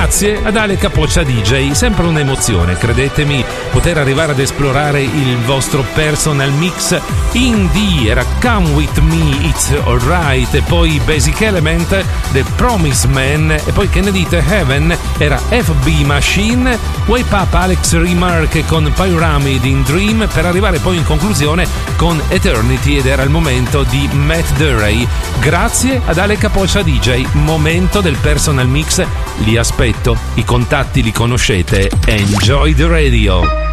grazie ad Ale Capoccia DJ, sempre un'emozione, credetemi, poter arrivare ad esplorare il vostro personal mix. Indie era Come With Me, It's Alright, e poi Basic Element, The Promise Man, e poi che ne dite, Heaven era FB Machine, Wake Up Alex Remark con Pyramid in Dream, per arrivare poi in conclusione con Eternity, ed era il momento di Matt Duray. Grazie ad Ale Capoccia DJ, momento del personal mix, li aspetto, i contatti li conoscete. Enjoy the radio.